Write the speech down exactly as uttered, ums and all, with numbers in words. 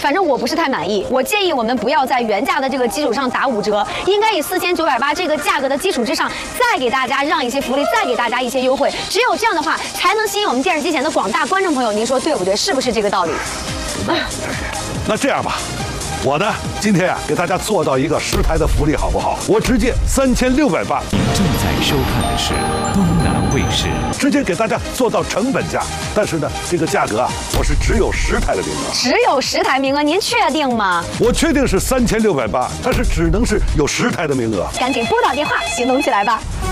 反正我不是太满意。我建议我们不要在原价的这个基础上打五折，应该以四千九百八这个价格的基础之上，再给大家让一些福利，再给大家一些优惠。只有这样的话，才能吸引我们电视机前的广大观众朋友。您说对不对？是不是这个道理？啊， 那这样吧。 我呢，今天啊，给大家做到一个十台的福利，好不好？我直接三千六百八。 您正在收看的是东南卫视， 直接给大家做到成本价。但是呢，这个价格啊，我是只有十台的名额， 只有十台名额，您确定吗？ 我确定是三千六百八，但是只能是有十台的名额。 赶紧拨打电话，行动起来吧！